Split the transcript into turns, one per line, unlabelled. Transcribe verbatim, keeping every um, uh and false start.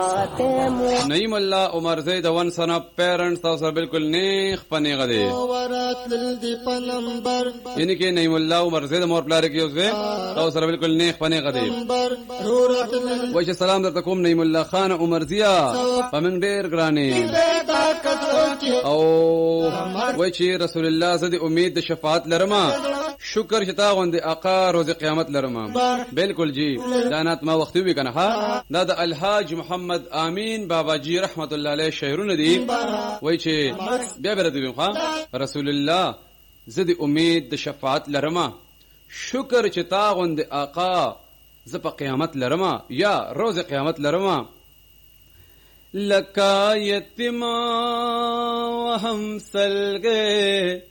نعیم الله عمر زید ون سنا پیرنٹس تاسو سره بالکل نیخ پنی غدي یعنی کې نعیم الله عمر زید مور پلار کې اوسه تاسو سره بالکل نیخ پنی غدي وجه سلام درته کوم نعیم الله خان عمر زیا پمن ډیر ګرانې او وجه رسول الله زدي امید د شفاعت لرما شکر چې تا غوندې آقا روز قیامت لرما بالکل جی دانات ما وخت وی کنه ها دا د الحاج محمد امین بابا جی رحمت الله علیه شعرونه دي وای چې بیا به راځي ها رسول الله زدي امید د شفاعت لرما شکر چې تا غوندې آقا ز په قیامت لرما یا روز قیامت لرما لکا یتیما وهم سلګه